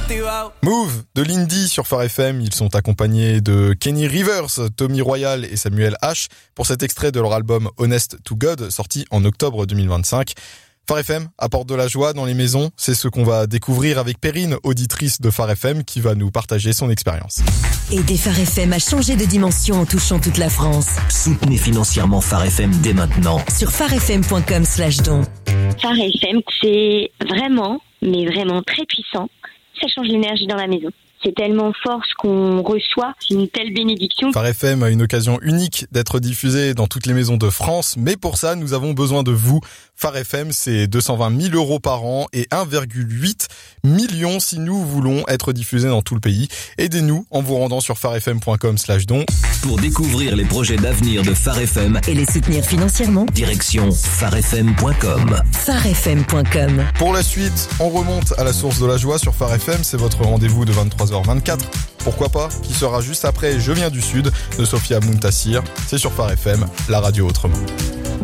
Move de Lindy sur Phare FM. Ils sont accompagnés de Kenny Rivers, Tommy Royal et Samuel H pour cet extrait de leur album Honest to God sorti en octobre 2025. Phare FM apporte de la joie dans les maisons. C'est ce qu'on va découvrir avec Perrine, auditrice de Phare FM, qui va nous partager son expérience. Aider Phare FM à changer de dimension en touchant toute la France. Soutenez financièrement Phare FM dès maintenant. Sur pharefm.com/don. Phare FM, c'est vraiment, mais vraiment très puissant. Ça change l'énergie dans la maison. C'est tellement fort ce qu'on reçoit, c'est une telle bénédiction. Phare FM a une occasion unique d'être diffusé dans toutes les maisons de France, mais pour ça, nous avons besoin de vous. Phare FM, c'est 220 000 € par an et 1,8 million si nous voulons être diffusés dans tout le pays. Aidez-nous en vous rendant sur pharefm.com/don. Pour découvrir les projets d'avenir de Phare FM Et les soutenir financièrement. direction pharefm.com. pharefm.com. Pour la suite, on remonte à la source de la joie sur Phare FM. C'est votre rendez-vous de 23h24. Pourquoi pas, qui sera juste après Je viens du Sud de Sophia Muntassir. C'est sur Phare FM, la radio autrement.